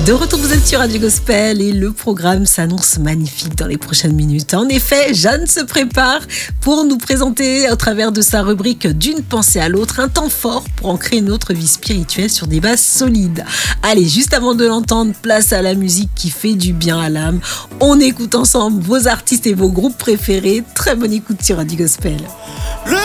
De retour, vous êtes sur Radio Gospel et le programme s'annonce magnifique dans les prochaines minutes. En effet, Jeanne se prépare pour nous présenter, au travers de sa rubrique D'une pensée à l'autre, un temps fort pour ancrer notre vie spirituelle sur des bases solides. Allez, juste avant de l'entendre, place à la musique qui fait du bien à l'âme. On écoute ensemble vos artistes et vos groupes préférés. Très bonne écoute sur Radio Gospel.